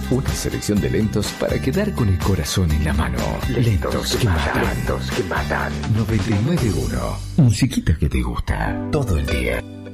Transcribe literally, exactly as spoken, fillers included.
Una selección de lentos para quedar con el corazón en la mano. Lentos, lentos que, que matan. Lentos que matan. noventa y nueve punto uno. Musiquita que te gusta todo el día.